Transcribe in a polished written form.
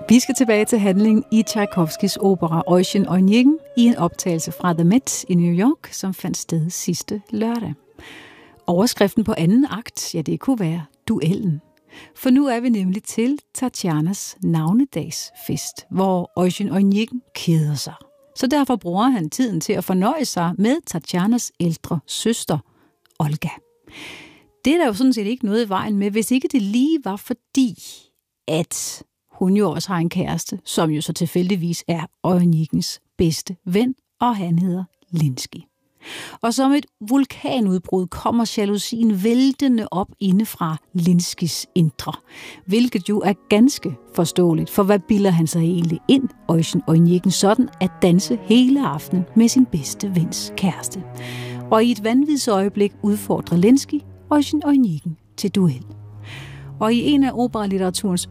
Vi skal tilbage til handlingen i Tchaikovskys opera Eugen Onegin i en optagelse fra The Met i New York, som fandt sted sidste lørdag. Overskriften på anden akt, ja, det kunne være duellen. For nu er vi nemlig til Tatjanas navnedagsfest, hvor Eugen Onegin keder sig. Så derfor bruger han tiden til at fornøje sig med Tatjanas ældre søster, Olga. Det er der jo sådan set ikke noget i vejen med, hvis ikke det lige var fordi, at hun jo også har en kæreste, som jo så tilfældigvis er Onegins bedste ven, og han hedder Linsky. Og som et vulkanudbrud kommer jalousien væltende op inde fra Linskys indre, hvilket jo er ganske forståeligt, for hvad bilder han sig egentlig ind, Eugen Onegin, sådan at danse hele aftenen med sin bedste vens kæreste. Og i et vanvidsøjeblik udfordrer Linsky Eugen Onegin til duel. Og i en af operalitteraturens